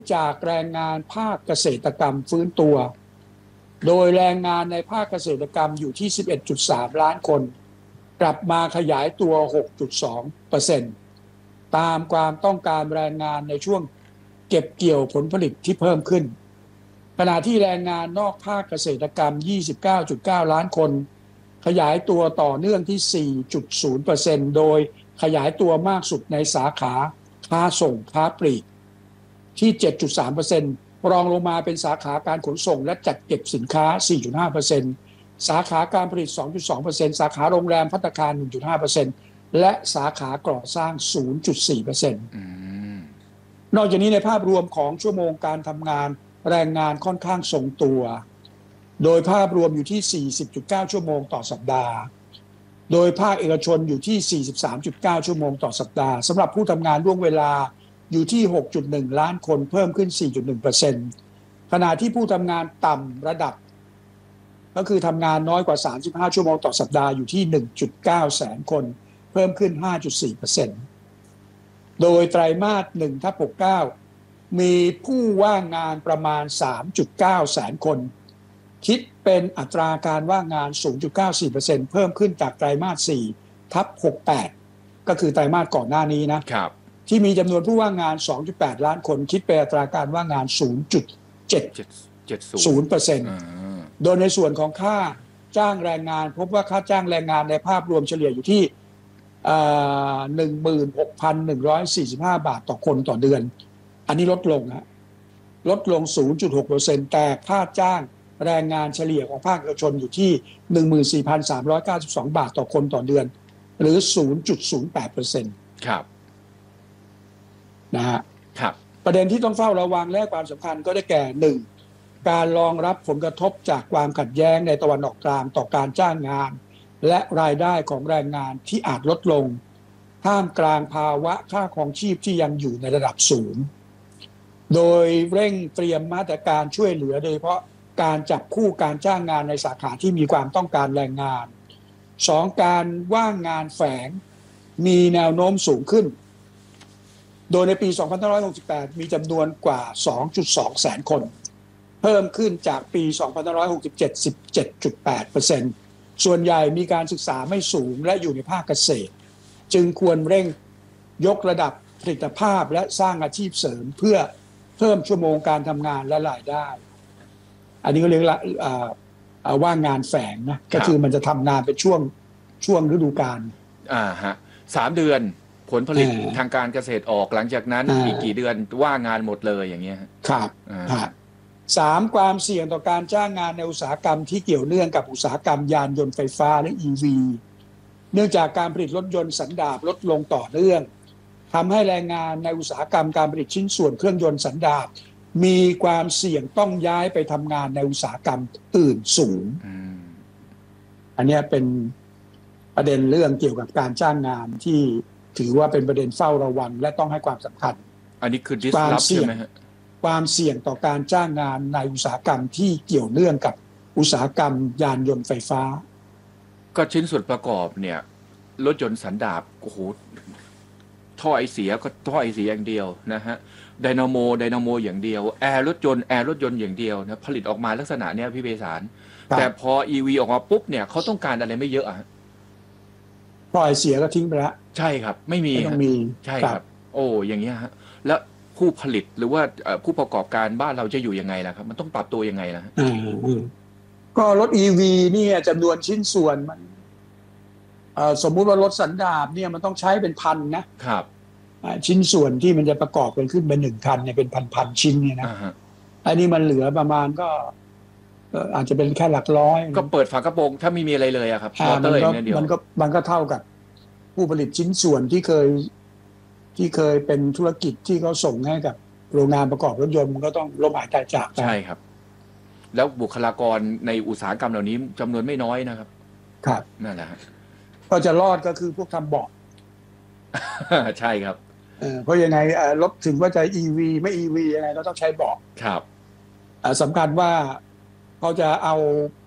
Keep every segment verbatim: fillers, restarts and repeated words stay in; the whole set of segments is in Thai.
จากแรงงานภาคเกษตรกรรมฟื้นตัว โดยแรงงานในภาคเกษตรกรรมอยู่ที่ สิบเอ็ดจุดสาม ล้านคนกลับมาขยายตัว หกจุดสองเปอร์เซ็นต์ ตามความต้องการแรงงานในช่วงเก็บเกี่ยวผลผลิตที่เพิ่มขึ้นขณะที่แรงงานนอกภาคเกษตรกรรม ยี่สิบเก้าจุดเก้า ล้านคนขยายตัวต่อเนื่องที่ สี่จุดศูนย์เปอร์เซ็นต์ โดยขยายตัวมากสุดในสาขาค้าส่งค้าปลีกที่ เจ็ดจุดสามเปอร์เซ็นต์ รองลงมาเป็นสาขาการขนส่งและจัดเก็บสินค้า สี่จุดห้าเปอร์เซ็นต์ สาขาการผลิต สองจุดสองเปอร์เซ็นต์ สาขาโรงแรมภัตตาคาร หนึ่งจุดห้าเปอร์เซ็นต์ และสาขาก่อสร้าง ศูนย์จุดสี่เปอร์เซ็นต์ นอกจากนี้ในภาพรวมของชั่วโมงการทำงานแรงงานค่อนข้างทรงตัว โดยภาพรวมอยู่ที่ สี่สิบจุดเก้า ชั่วโมงต่อสัปดาห์โดยภาคเอกชนอยู่ที่ สี่สิบสามจุดเก้า ชั่วโมงต่อสัปดาห์สำหรับผู้ทำงานล่วงเวลาอยู่ที่ หกจุดหนึ่ง ล้านคนเพิ่มขึ้น สี่จุดหนึ่งเปอร์เซ็นต์ ขณะที่ผู้ทำงานต่ำระดับก็คือทำงานน้อยกว่า สามสิบห้า ชั่วโมงต่อสัปดาห์อยู่ที่ หนึ่งจุดเก้า แสนคนเพิ่มขึ้น ห้าจุดสี่เปอร์เซ็นต์ โดยไตรมาส หนึ่งทับหกสิบเก้า มีผู้ว่างงานประมาณ สามจุดเก้า แสนคนคิดเป็นอัตราการว่างงาน ศูนย์จุดเก้าสี่เปอร์เซ็นต์ เพิ่มขึ้นจากไตรมาส สี่ทับหกสิบแปด ก็คือไตรมาสก่อนหน้านี้นะครับที่มีจำนวนผู้ว่างงาน สองจุดแปด ล้านคนคิดเป็นอัตราการว่างงาน ศูนย์จุดเจ็ดศูนย์เปอร์เซ็นต์ โดยในส่วนของค่าจ้างแรงงานพบว่าค่าจ้างแรงงานในภาพรวมเฉลี่ยอยู่ที่ หนึ่งหมื่นหกพันหนึ่งร้อยสี่สิบห้า บาทต่อคนต่อเดือนอันนี้ลดลงนะลดลง ศูนย์จุดหกเปอร์เซ็นต์ แต่ค่าจ้างแรงงานเฉลี่ยของภาคเอกชนอยู่ที่ หนึ่งหมื่นสี่พันสามร้อยเก้าสิบสอง บาทต่อคนต่อเดือนหรือ ศูนย์จุดศูนย์แปดเปอร์เซ็นต์ครับนะฮะครับประเด็นที่ต้องเฝ้าระวังและความสำคัญก็ได้แก่หนึ่งการรองรับผลกระทบจากความขัดแย้งในตะวันออกกลางต่อการจ้างงานและรายได้ของแรงงานที่อาจลดลงท่ามกลางภาวะค่าครองชีพที่ยังอยู่ในระดับสูงโดยเร่งเตรียมมาตรการช่วยเหลือโดยเฉพาะการจับคู่การจ้างงานในสาขาที่มีความต้องการแรงงานสองการว่างงานแฝงมีแนวโน้มสูงขึ้นโดยในปี สองพันห้าร้อยหกสิบแปด มีจำนวนกว่า สองจุดสอง แสนคนเพิ่มขึ้นจากปี สองพันห้าร้อยหกสิบเจ็ด สิบเจ็ดจุดแปดเปอร์เซ็นต์ ส่วนใหญ่มีการศึกษาไม่สูงและอยู่ในภาคเกษตรจึงควรเร่งยกระดับผลิตภาพและสร้างอาชีพเสริมเพื่อเพิ่มชั่วโมงการทำงานและรายได้อันนี้ก็เรียกว่าว่างงานแฝงนะก็คือมันจะทำงานเป็นช่วงช่วงฤดูกาลอ่าฮะสามเดือนผลผลิตทางการเกษตรออกหลังจากนั้นอีกกี่เดือนว่างงานหมดเลยอย่างเงี้ยครับสามความเสี่ยงต่อการจ้างงานในอุตสาหกรรมที่เกี่ยวเนื่องกับอุตสาหกรรมยานยนต์ไฟฟ้าและ อี วี เนื่องจากการผลิตรถยนต์สันดาปลดลงต่อเนื่องทำให้แรงงานในอุตสาหกรรมการผลิตชิ้นส่วนเครื่องยนต์สันดาปมีความเสี่ยงต้องย้ายไปทำงานในอุตสาหกรรมอื่นสูงอันนี้เป็นประเด็นเรื่องเกี่ยวกับการจ้างงานที่ถือว่าเป็นประเด็นเฝ้าระวังและต้องให้ความสำคัญอันนี้คือ disrupt ใช่ไหมฮะความเสี่ยงต่อการจ้างงานในอุตสาหกรรมที่เกี่ยวเนื่องกับอุตสาหกรรมยานยนต์ไฟฟ้าก็ชิ้นส่วนประกอบเนี่ยรถยนต์สันดาปโอ้โหท่อไอเสียก็ท่อไอเสียอย่างเดียวนะฮะไดนาโมไดนาโมอย่างเดียวแอร์รถยนต์แอร์รถยนต์อย่างเดียวนะผลิตออกมาลักษณะเนี้ยพี่เบสารแต่พอ อี วี ออกมาปุ๊บเนี่ยเขาต้องการอะไรไม่เยอะอะท่อไอเสียก็ทิ้งไปแล้วใช่ครับไม่มีไม่ต้องมีใช่ครับโอ้อย่างเงี้ยฮะแล้วผู้ผลิตหรือว่าผู้ประกอบการบ้านเราจะอยู่ยังไงล่ะครับมันต้องปรับตัวยังไงนะก็รถ อี วี เนี่ยจำนวนชิ้นส่วนมันสมมุติว่ารถสันดาปเนี่ยมันต้องใช้เป็นพันนะครับชิ้นส่วนที่มันจะประกอบกันขึ้นเป็นหนึ่งคันเนี่ยเป็นพันๆชิ้นเนี่ยนะอันนี้มันเหลือประมาณก็อาจจะเป็นแค่หลักร้อยก็เปิดฝากระโปรงถ้าไม่มีอะไรเลยอะครับมอเตอร์อย่างเดียวมันก็มันก็เท่ากับผู้ผลิตชิ้นส่วนที่เคยที่เคยเป็นธุรกิจที่เขาส่งให้กับโรงงานประกอบรถยนต์มันก็ต้องล้มหายตายจากใช่ครับแล้วบุคลากรในอุตสาหกรรมเหล่านี้จำนวนไม่น้อยนะครับครับนั่นแหละก็จะรอดก็คือพวกทำเบาะใช่ครับเพราะยังไงรถถึงว่าจะ อี วี ไม่ อี วี ยังไงก็ต้องใช้เบาะครับสำคัญว่าเขาจะเอา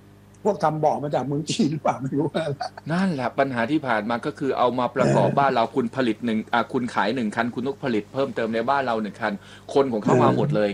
พวกทำบ่อมาจากเมืองจีนหรือเปล่าไม่รู้นะนั่นแหละปัญหาที่ผ่านมาก็คือเอามาประกอบบ้านเราคุณผลิตหนึ่งอ่าคุณขายหนึ่งคันคุณต้องผลิตเพิ่มเติมในบ้านเราหนึ่งคันคนของเขามาหมดเลย